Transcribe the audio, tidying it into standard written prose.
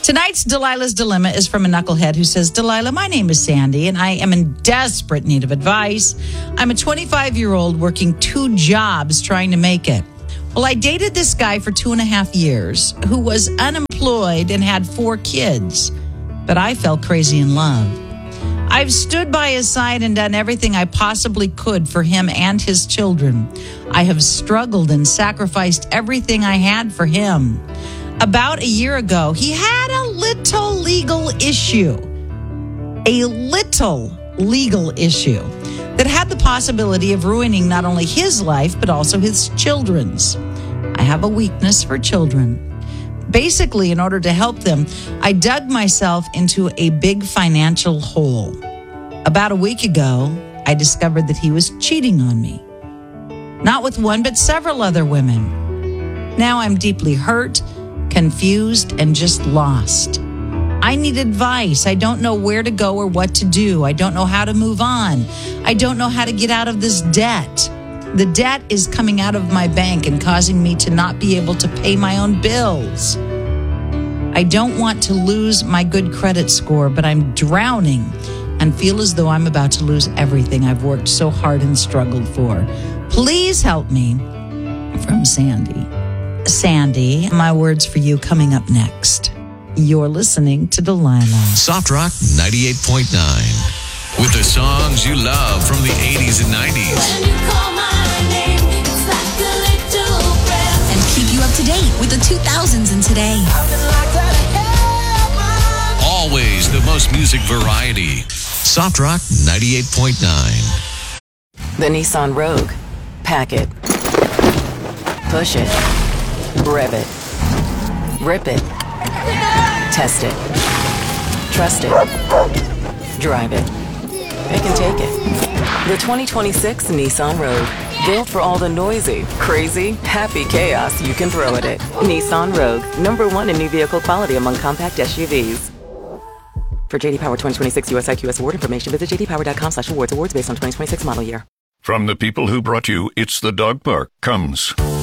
Tonight's Delilah's Dilemma is from a knucklehead who says, Delilah, my name is Sandy, and I am in desperate need of advice. I'm a 25-year-old working 2 jobs trying to make it. Well, I dated this guy for 2.5 years who was unemployed and had 4 kids, but I fell crazy in love. I've stood by his side and done everything I possibly could for him and his children. I have struggled and sacrificed everything I had for him. About a year ago, he had a little legal issue that had the possibility of ruining not only his life, but also his children's. I have a weakness for children. Basically, in order to help them, I dug myself into a big financial hole. About a week ago, I discovered that he was cheating on me. Not with one, but several other women. Now I'm deeply hurt, confused, and just lost. I need advice. I don't know where to go or what to do. I don't know how to move on. I don't know how to get out of this debt. The debt is coming out of my bank and causing me to not be able to pay my own bills. I don't want to lose my good credit score, but I'm drowning and feel as though I'm about to lose everything I've worked so hard and struggled for. Please help me. From Sandy. Sandy, my words for you coming up next. You're listening to Delilah. Soft Rock 98.9. With the songs you love from the 80s and 90s. When you call my name, it's like a little breath. And keep you up to date with the 2000s and today. Always the most music variety. Soft Rock 98.9. The Nissan Rogue. Pack it. Push it. Rev it. Rip it. Test it. Trust it. Drive it. It can take it. The 2026 Nissan Rogue. Built for all the noisy, crazy, happy chaos you can throw at it. Nissan Rogue. #1 in new vehicle quality among compact SUVs. For JD Power 2026 US IQS award information, visit jdpower.com/awards. Awards based on 2026 model year. From the people who brought you It's the Dog Park comes